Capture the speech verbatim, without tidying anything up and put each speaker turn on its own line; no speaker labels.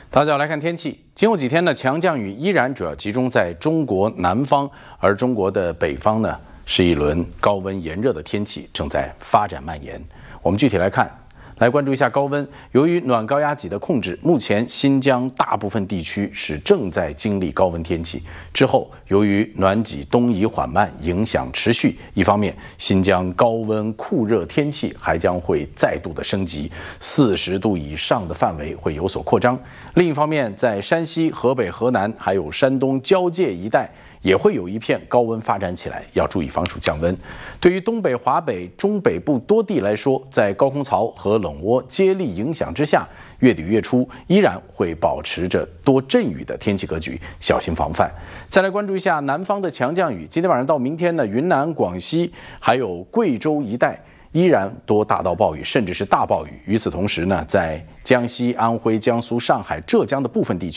大家来看天气，今后几天呢，强降雨依然主要集中在中国南方，而中国的北方呢，是一轮高温炎热的天气正在发展蔓延。我们具体来看，来关注一下高温。由于暖高压脊的控制，目前新疆大部分地区是正在经历高温天气。之后，由于暖脊东移缓慢，影响持续。一方面，新疆高温酷热天气还将会再度的升级，四十度以上的范围会有所扩张。另一方面，在山西、河北、河南还有山东交界一带，也会有一片高温发展起来，要注意防暑降温。对于东北、华北、中北部多地来说，在高空槽和冷涡接力影响之下，月底月初依然会保持着多阵雨的天气格局，小心防范。再来关注一下南方的强降雨，今天晚上到明天呢，云南、广西还有贵州一带依然多大到暴雨，甚至是大暴雨。与此同时呢，在江西、安徽、江苏、上海、浙江的部分地区